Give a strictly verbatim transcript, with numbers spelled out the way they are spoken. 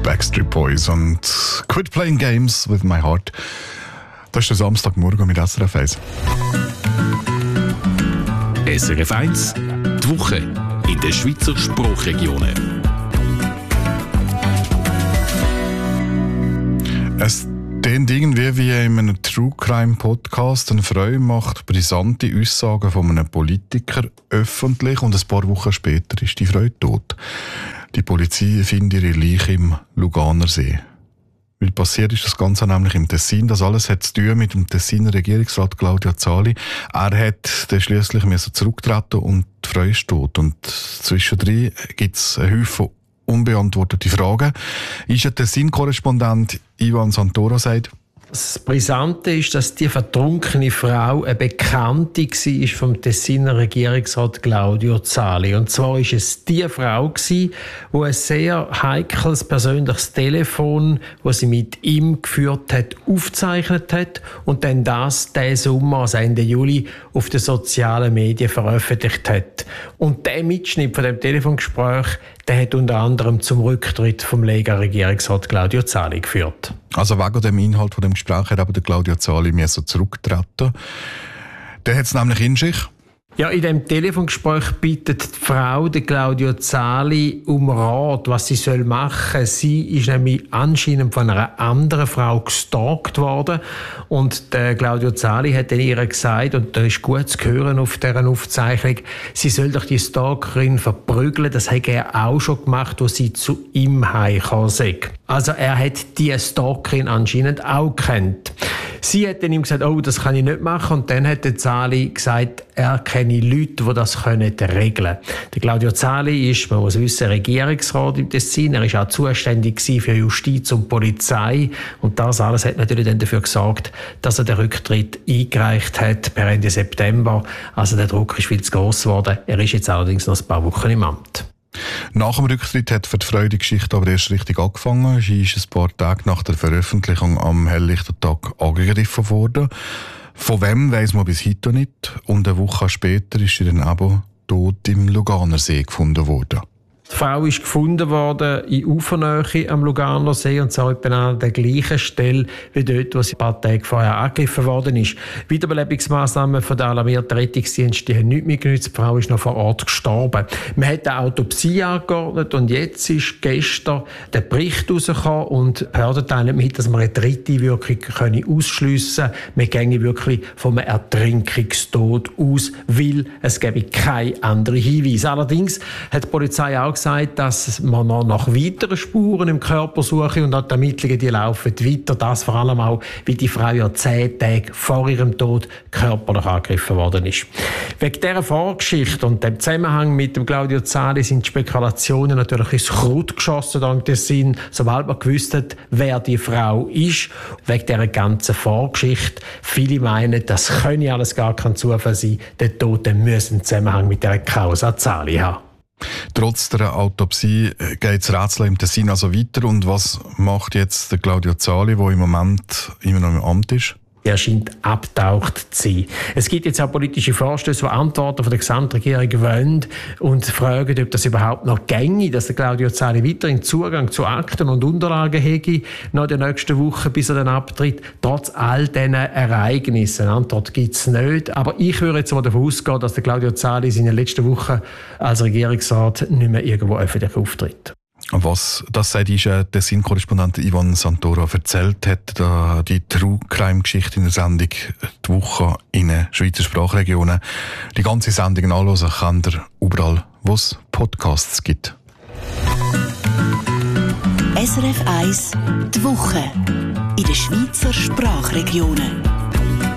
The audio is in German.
Backstreet Boys und Quit Playing Games with My Heart. Das ist der Samstagmorgen mit S R F eins. S R F eins, die Woche in den Schweizer Sprachregionen. Es klingt irgendwie wie in einem True Crime Podcast. Eine Frau macht brisante Aussagen von einem Politiker öffentlich und ein paar Wochen später ist die Frau tot. Die Polizei findet ihre Leiche im Luganer See. Weil passiert ist das Ganze nämlich im Tessin. Das alles hat zu tun mit dem Tessiner Regierungsrat Claudio Zali. Er hat dann schliesslich zurücktreten und die Frau ist tot. Und zwischendrin gibt es einen Haufen unbeantwortete Fragen. Ist der Tessin-Korrespondent Ivan Santoro sagt: Das Brisante ist, dass die vertrunkene Frau eine Bekannte war vom Tessiner Regierungsrat Claudio Zali. Und zwar war es die Frau, die ein sehr heikles persönliches Telefon, das sie mit ihm geführt hat, aufgezeichnet hat und dann das diesen Sommer, also Ende Juli, auf den sozialen Medien veröffentlicht hat. Und der Mitschnitt von dem Telefongespräch, der hat unter anderem zum Rücktritt vom Lega Regierungsrat Claudio Zali geführt. Also wegen dem Inhalt von dem Gespräch hat aber der Claudio Zali mir so zurücktreten. Der hat es nämlich in sich. Ja, in dem Telefongespräch bittet die Frau, der Claudio Zali, um Rat, was sie soll machen. Sie ist nämlich anscheinend von einer anderen Frau gestalkt worden. Und der Claudio Zali hat dann ihr gesagt, und das ist gut zu hören auf dieser Aufzeichnung, sie soll doch die Stalkerin verprügeln. Das hat er auch schon gemacht, als sie zu ihm heimgekommen ist. Also er hat die Stalkerin anscheinend auch gekannt. Sie hat dann ihm gesagt, oh, das kann ich nicht machen. Und dann hat der Zali gesagt, er kenne Leute, die das regeln können. Der Claudio Zali ist, man muss wissen, Regierungsrat im Tessin. Er war auch zuständig für Justiz und Polizei. Und das alles hat natürlich dann dafür gesorgt, dass er den Rücktritt eingereicht hat per Ende September. Also der Druck ist viel zu gross geworden. Er ist jetzt allerdings noch ein paar Wochen im Amt. Nach dem Rücktritt hat für die Frau die Geschichte aber erst richtig angefangen. Sie ist ein paar Tage nach der Veröffentlichung am Helllichtertag angegriffen worden. Von wem weiss man bis heute nicht. Und eine Woche später ist sie dann eben tot im Luganer See gefunden worden. Die Frau ist gefunden worden in Ufernähe am Luganer See, und zwar etwa an der gleichen Stelle wie dort, wo sie ein paar Tage vorher angegriffen worden ist. Wiederbelebungsmaßnahmen von der alarmierten Rettungsdienste haben nichts mehr genützt. Die Frau ist noch vor Ort gestorben. Man hat eine Autopsie angeordnet und jetzt ist gestern der Bericht rausgekommen und hört teilen mit, dass man eine dritte Wirkung ausschliessen können. Man ginge wirklich vom Ertrinkungstod aus, weil es gäbe keine anderen Hinweise. Allerdings hat die Polizei auch gesagt, dass man noch nach weiteren Spuren im Körper suche, und auch die Ermittlungen, die laufen weiter. Das vor allem auch, weil die Frau ja zehn Tage vor ihrem Tod körperlich angegriffen worden ist. Wegen dieser Vorgeschichte und dem Zusammenhang mit dem Claudio Zali sind die Spekulationen natürlich ins Kraut geschossen, dank des Sinn, sobald man gewusst hat, wer die Frau ist. Wegen dieser ganzen Vorgeschichte. Viele meinen, das könne alles gar kein Zufall sein. Der Tote muss einen Zusammenhang mit dieser Causa Zali haben. Trotz der Autopsie geht das Rätsel im Tessin also weiter. Und was macht jetzt der Claudio Zali, der im Moment immer noch im Amt ist? Er scheint abgetaucht zu sein. Es gibt jetzt auch politische Vorstöße, die Antworten von der Gesamtregierung wollen und fragen, ob das überhaupt noch ginge, dass der Claudio Zali weiterhin Zugang zu Akten und Unterlagen hätte, nach der nächsten Woche, bis er dann abtritt, trotz all diesen Ereignissen. Eine Antwort gibt es nicht. Aber ich würde jetzt mal davon ausgehen, dass der Claudio Zali in den letzten Wochen als Regierungsrat nicht mehr irgendwo öffentlich auftritt. Was das sagt, ist der Tessin-Korrespondent Ivan Santoro erzählt hat, da die True-Crime-Geschichte in der Sendung «Die Woche» in den Schweizer Sprachregionen. Die ganze Sendung nachhören könnt ihr überall, wo es Podcasts gibt. S R F eins «Die Woche» in den Schweizer Sprachregionen.